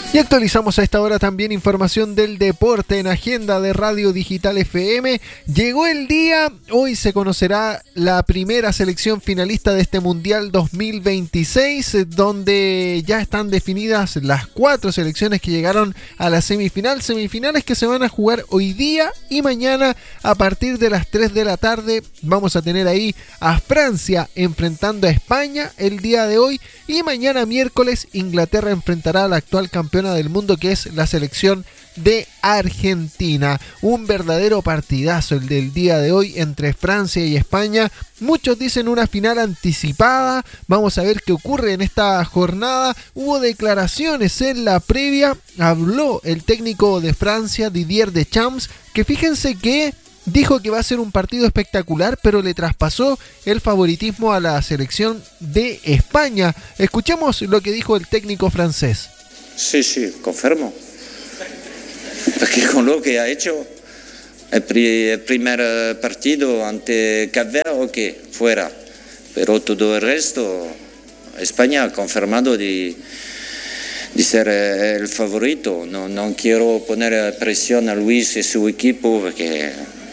Y actualizamos a esta hora también información del deporte en Agenda de Radio Digital FM. Llegó el día, hoy se conocerá la primera selección finalista de este Mundial 2026, donde ya están definidas las 4 selecciones que llegaron a la semifinal. Semifinales que se van a jugar hoy día y mañana a partir de las 3 de la tarde. Vamos a tener ahí a Francia enfrentando a España el día de hoy, y mañana miércoles Inglaterra enfrentará a la actual campeona del mundo, que es la selección de Argentina. Un verdadero partidazo el del día de hoy entre Francia y España. Muchos dicen una final anticipada. Vamos a ver qué ocurre en esta jornada. Hubo declaraciones en la previa. Habló el técnico de Francia, Didier Deschamps, que fíjense que dijo que va a ser un partido espectacular, pero le traspasó el favoritismo a la selección de España. Escuchemos lo que dijo el técnico francés. Sí, confirmo. Porque con lo que ha hecho el primer partido ante Cape Verde, ok, fuera. Pero todo el resto, España ha confirmado de ser el favorito. No quiero poner presión a Luis y su equipo, porque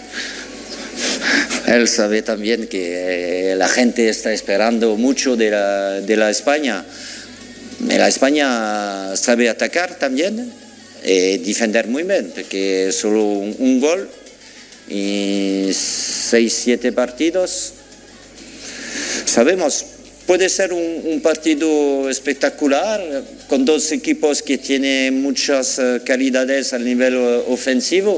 él sabe también que la gente está esperando mucho de la España. La España sabe atacar también y defender muy bien, porque solo un gol y 6-7 partidos. Sabemos, puede ser un partido espectacular con dos equipos que tienen muchas calidades a nivel ofensivo.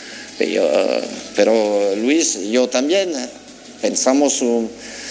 Pero Luis, yo también pensamos un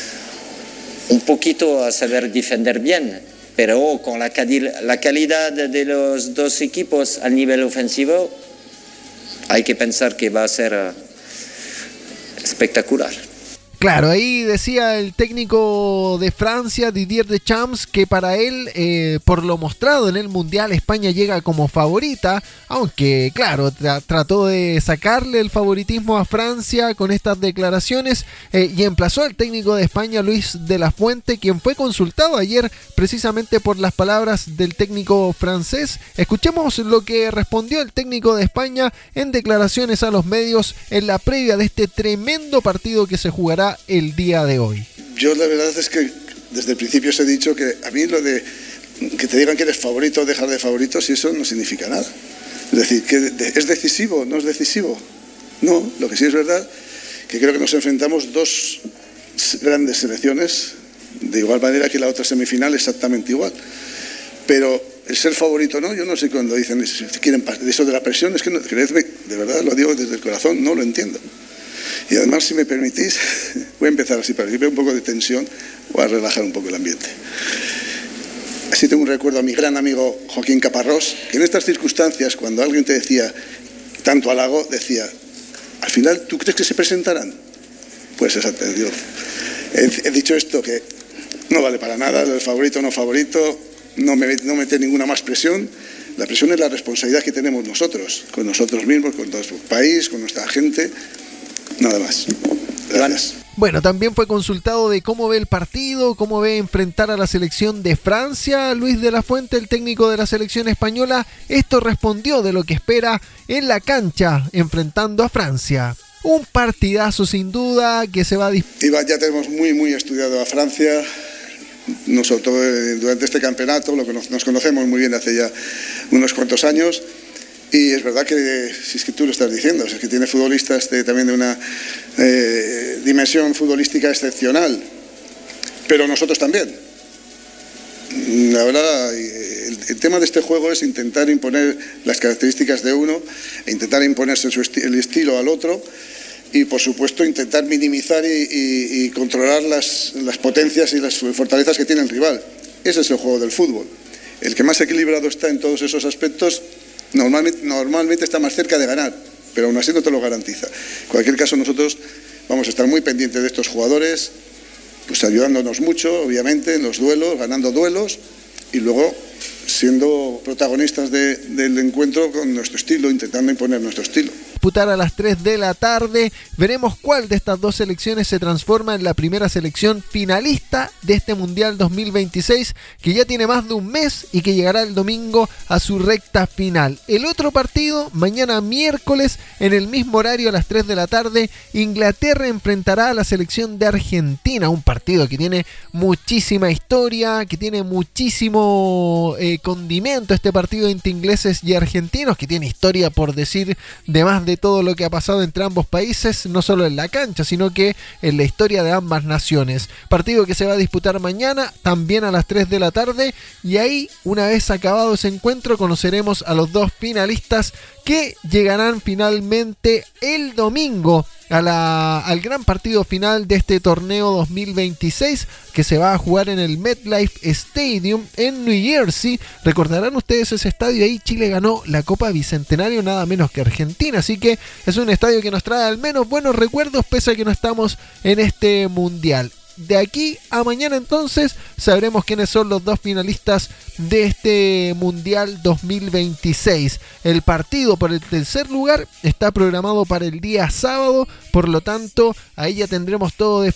poquito a saber defender bien. Pero con la calidad de los dos equipos a nivel ofensivo, hay que pensar que va a ser espectacular. Claro, ahí decía el técnico de Francia, Didier Deschamps, que para él, por lo mostrado en el Mundial, España llega como favorita, aunque claro, trató de sacarle el favoritismo a Francia con estas declaraciones, y emplazó al técnico de España, Luis de la Fuente, quien fue consultado ayer precisamente por las palabras del técnico francés. Escuchemos lo que respondió el técnico de España en declaraciones a los medios en la previa de este tremendo partido que se jugará el día de hoy. Yo la verdad es que desde el principio os he dicho que a mí lo de que te digan que eres favorito o dejar de favorito, si eso no significa nada. Es decir, que ¿es decisivo? ¿No es decisivo? No, lo que sí es verdad que creo que nos enfrentamos dos grandes selecciones, de igual manera que la otra semifinal exactamente igual. Pero el ser favorito no, yo no sé cuando dicen si quieren eso de la presión, es que no, creedme, de verdad lo digo desde el corazón, no lo entiendo. Y además, si me permitís, voy a empezar así, para que vea un poco de tensión, voy a relajar un poco el ambiente. Así tengo un recuerdo a mi gran amigo Joaquín Caparrós, que en estas circunstancias, cuando alguien te decía tanto halago, decía, al final, ¿tú crees que se presentarán? Pues exacto, yo he dicho esto, que no vale para nada, el favorito o no favorito, no mete ninguna más presión. La presión es la responsabilidad que tenemos nosotros, con nosotros mismos, con nuestro país, con nuestra gente. Nada más. Gracias. Bueno, también fue consultado de cómo ve el partido, cómo ve enfrentar a la selección de Francia. Luis de la Fuente, el técnico de la selección española, esto respondió de lo que espera en la cancha enfrentando a Francia. Un partidazo sin duda que se va a ya tenemos muy estudiado a Francia. Nosotros durante este campeonato, lo que nos conocemos muy bien hace ya unos cuantos años. Y es verdad que, si es que tú lo estás diciendo, es que tiene futbolistas también de una dimensión futbolística excepcional, pero nosotros también. La verdad, el tema de este juego es intentar imponer las características de uno, e intentar imponerse el estilo al otro, y por supuesto intentar minimizar y controlar las potencias y las fortalezas que tiene el rival. Ese es el juego del fútbol. El que más equilibrado está en todos esos aspectos normalmente está más cerca de ganar, pero aún así no te lo garantiza. En cualquier caso, nosotros vamos a estar muy pendientes de estos jugadores, pues ayudándonos mucho, obviamente, en los duelos, ganando duelos, y luego siendo protagonistas del encuentro con nuestro estilo, intentando imponer nuestro estilo. disputar a las 3 de la tarde. Veremos cuál de estas dos selecciones se transforma en la primera selección finalista de este Mundial 2026, que ya tiene más de un mes y que llegará el domingo a su recta final. El otro partido, mañana miércoles, en el mismo horario a las 3 de la tarde, Inglaterra enfrentará a la selección de Argentina, un partido que tiene muchísima historia, que tiene muchísimo condimento, este partido entre ingleses y argentinos, que tiene historia por decir de más de todo lo que ha pasado entre ambos países, no solo en la cancha, sino que en la historia de ambas naciones. Partido que se va a disputar mañana, también a las 3 de la tarde, y ahí, una vez acabado ese encuentro, conoceremos a los dos finalistas que llegarán finalmente el domingo al gran partido final de este torneo 2026, que se va a jugar en el MetLife Stadium en New Jersey. Recordarán ustedes ese estadio, ahí Chile ganó la Copa Bicentenario nada menos que Argentina, así que es un estadio que nos trae al menos buenos recuerdos pese a que no estamos en este mundial. De aquí a mañana entonces sabremos quiénes son los dos finalistas de este Mundial 2026. El partido por el tercer lugar está programado para el día sábado, por lo tanto ahí ya tendremos todo definido.